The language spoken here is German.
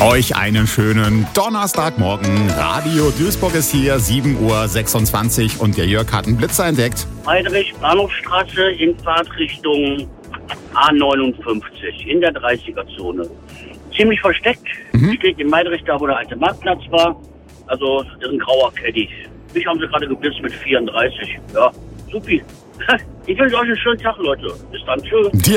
Euch einen schönen Donnerstagmorgen. Radio Duisburg ist hier, 7:26 Uhr und der Jörg hat einen Blitzer entdeckt. Heidrich, Bahnhofstraße in Fahrtrichtung A59 in der 30er-Zone. Ziemlich versteckt. Steht in Meidrich, da wo der alte Marktplatz war. Also, das ist ein grauer Caddy. Mich haben sie gerade geblitzt mit 34. Ja, supi. Ich wünsche euch einen schönen Tag, Leute. Bis dann. Tschüss.